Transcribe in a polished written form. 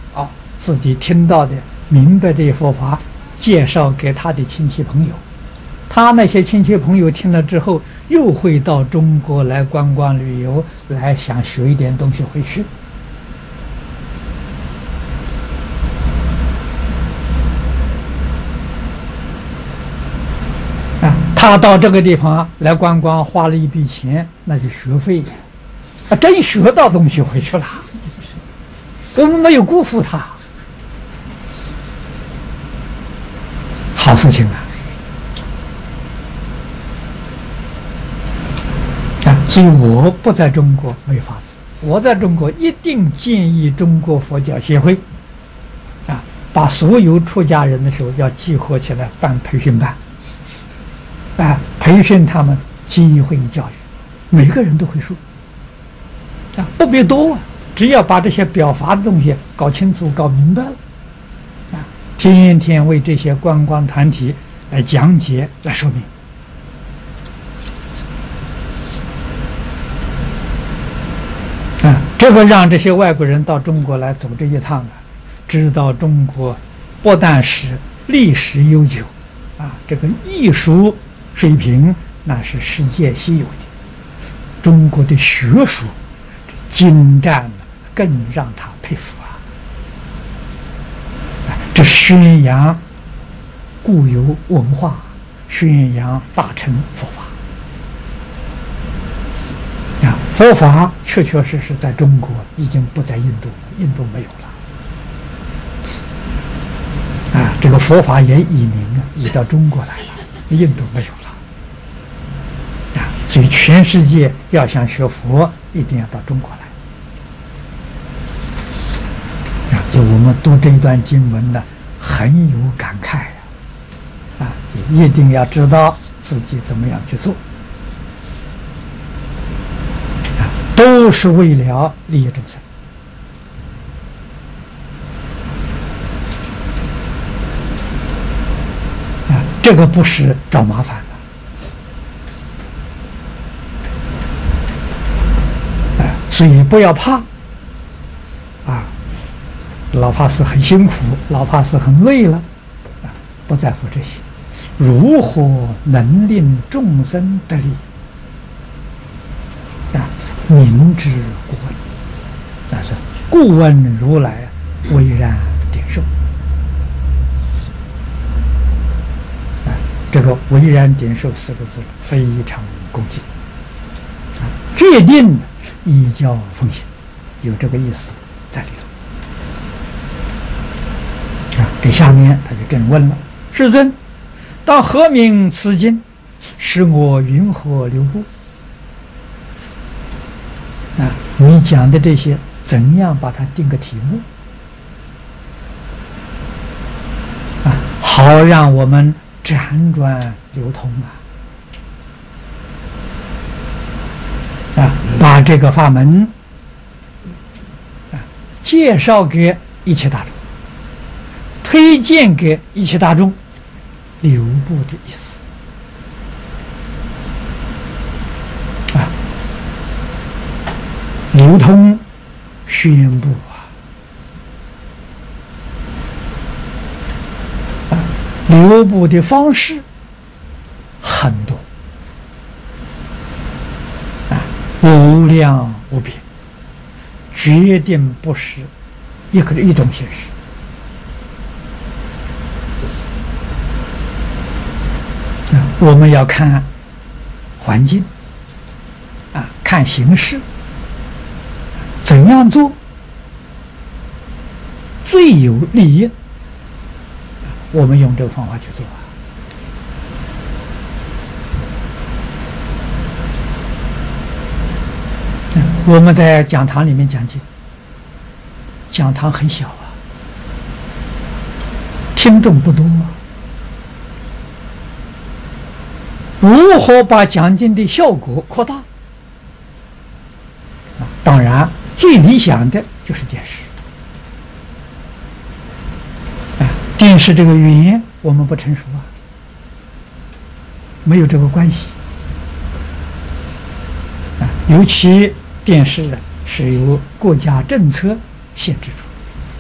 啊，自己听到的、明白这些佛法，介绍给他的亲戚朋友。他那些亲戚朋友听了之后，又会到中国来观光旅游，来想学一点东西回去。啊，他到这个地方来观光，花了一笔钱，那是学费，真学到东西回去了，根本没有辜负他，好事情啊！所以我不在中国没有法子，我在中国一定建议中国佛教协会把所有出家人的时候要集合起来办培训班，培训他们机会教育，每个人都会说不必多只要把这些表法的东西搞清楚、搞明白了天天为这些观光团体来讲解、来说明。这个让这些外国人到中国来走这一趟知道中国不但是历史悠久这个艺术水平那是世界稀有的，中国的学术精湛更让他佩服这宣扬固有文化，宣扬大乘佛法。佛法确确实实在中国已经不在印度了，印度没有了这个佛法也移民移到中国来了，印度没有了所以全世界要想学佛，一定要到中国来就我们读这一段经文呢，很有感慨就一定要知道自己怎么样去做。都是为了利益众生这个不是找麻烦的所以不要怕老法师很辛苦，老法师很累了不在乎这些，如何能令众生得利明知故问，但是故问如来巍然顶受这个巍然顶受四个字非常恭敬决定依教奉行，有这个意思在里头这下面他就正问了：世尊，当何名此经？使我云何留步？你讲的这些怎样把它定个题目好让我们辗转流通把这个法门介绍给一切大众，推荐给一切大众，留步的意思流通宣布流布的方式很多无量无边，决定不是一种形式我们要看环境看形势，怎样做最有利益，我们用这个方法去做我们在讲堂里面讲经，讲堂很小听众不多如何把讲经的效果扩大？当然最理想的就是电视电视这个语言我们不成熟没有这个关系尤其电视是由国家政策限制住